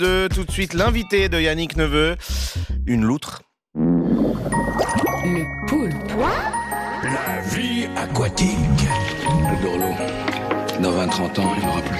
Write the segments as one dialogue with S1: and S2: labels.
S1: Tout de suite, l'invité de Yannick Neveu, une loutre.
S2: Le poulpe.
S3: La vie aquatique. Le Dorlo, dans 20-30 ans, il n'y en aura plus.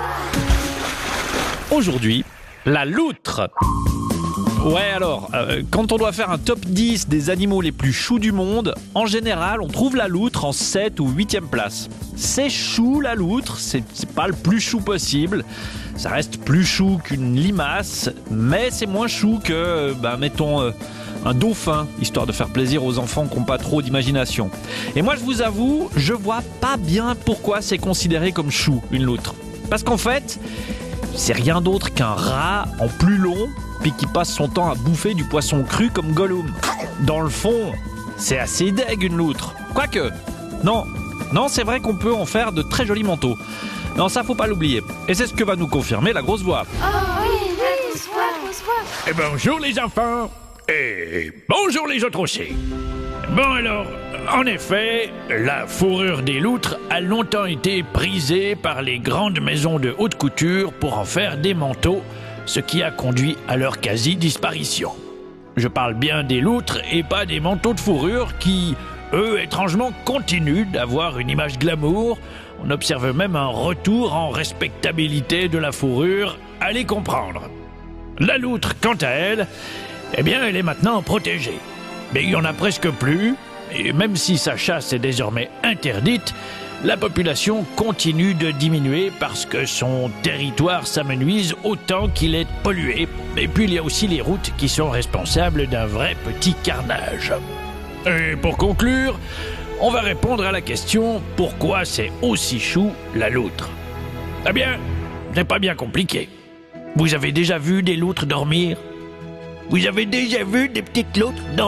S4: Aujourd'hui, la loutre. Ouais, alors, quand on doit faire un top 10 des animaux les plus choux du monde, en général, on trouve la loutre en 7 ou 8e place. C'est chou, la loutre, c'est pas le plus chou possible. Ça reste plus chou qu'une limace, mais c'est moins chou que, mettons, un dauphin, histoire de faire plaisir aux enfants qui n'ont pas trop d'imagination. Et moi, je vous avoue, je vois pas bien pourquoi c'est considéré comme chou, une loutre. Parce qu'en fait, c'est rien d'autre qu'un rat en plus long, puis qui passe son temps à bouffer du poisson cru comme Gollum. Dans le fond, c'est assez deg une loutre. Quoique, non, c'est vrai qu'on peut en faire de très jolis manteaux. Non, ça faut pas l'oublier. Et c'est ce que va nous confirmer la grosse voix.
S2: Oh oui, la grosse voix.
S5: Et bonjour les enfants. Et bonjour les autres aussi. Bon alors, en effet, la fourrure des loutres a longtemps été prisée par les grandes maisons de haute couture pour en faire des manteaux, ce qui a conduit à leur quasi-disparition. Je parle bien des loutres et pas des manteaux de fourrure qui, eux, étrangement, continuent d'avoir une image glamour. On observe même un retour en respectabilité de la fourrure, allez comprendre. La loutre, quant à elle, eh bien, elle est maintenant protégée. Mais il n'y en a presque plus, et même si sa chasse est désormais interdite, la population continue de diminuer parce que son territoire s'amenuise autant qu'il est pollué. Et puis il y a aussi les routes qui sont responsables d'un vrai petit carnage. Et pour conclure, on va répondre à la question « Pourquoi c'est aussi chou, la loutre ?» Eh bien, c'est pas bien compliqué. Vous avez déjà vu des loutres dormir ? Vous avez déjà vu des petites loutres dormir ?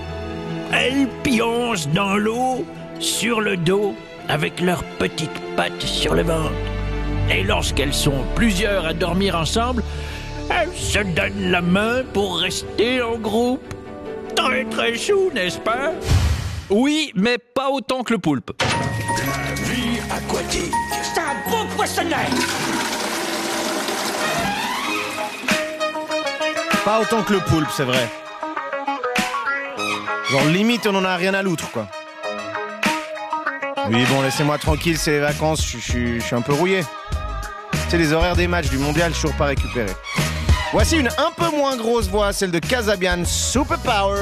S5: Elles pioncent dans l'eau, sur le dos, avec leurs petites pattes sur le ventre. Et lorsqu'elles sont plusieurs à dormir ensemble, elles se donnent la main pour rester en groupe. Très très chou, n'est-ce pas ?
S4: Oui, mais pas autant que le poulpe.
S3: La vie aquatique.
S5: C'est un beau poissonnet.
S1: Pas autant que le poulpe, c'est vrai. Genre limite, on en a rien à loutre, quoi. Oui, bon, laissez-moi tranquille, c'est les vacances, je suis un peu rouillé. C'est les horaires des matchs du mondial, je suis toujours pas récupéré. Voici une un peu moins grosse voix, celle de Casabian Superpower.